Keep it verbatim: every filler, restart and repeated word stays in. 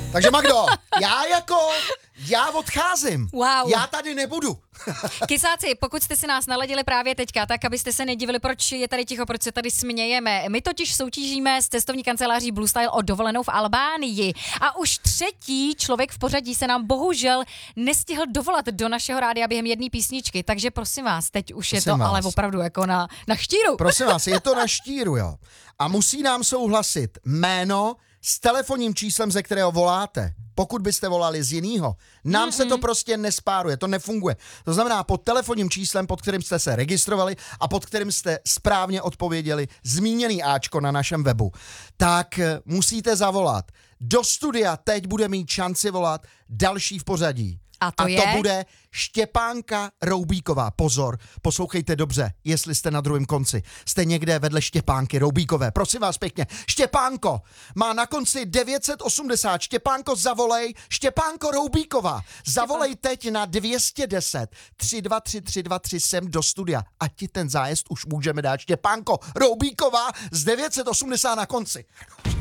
Takže Magdo, já jako, já odcházím. Wow. Já tady nebudu. Kysáci, pokud jste si nás naladili právě teďka, tak abyste se nedivili, proč je tady ticho, proč se tady smějeme. My totiž soutěžíme s cestovní kanceláří Blue Style o dovolenou v Albánii. A už třetí člověk v pořadí se nám bohužel nestihl dovolat do našeho rádia během jedné písničky. Takže prosím vás, teď už je Prosím to vás. ale opravdu jako na, na štíru. Prosím vás, je to na štíru, jo. A musí nám souhlasit jméno s telefonním číslem, ze kterého voláte. Pokud byste volali z jinýho, nám Mm-mm. se to prostě nespáruje, to nefunguje. To znamená pod telefonním číslem, pod kterým jste se registrovali a pod kterým jste správně odpověděli zmíněný áčko na našem webu, tak musíte zavolat. Do studia teď bude mít šanci volat další v pořadí. A to, a je? to bude Štěpánka Roubíková. Pozor, poslouchejte dobře, jestli jste na druhém konci. Jste někde vedle Štěpánky Roubíkové. Prosím vás pěkně. Štěpánko má na konci devět set osmdesát. Štěpánko, zavolej. Štěpánko Roubíková. Zavolej teď na dvě stě deset tři dva tři tři dva tři sem do studia. Ať ti ten zájezd už můžeme dát. Štěpánko Roubíková z devět set osmdesát na konci.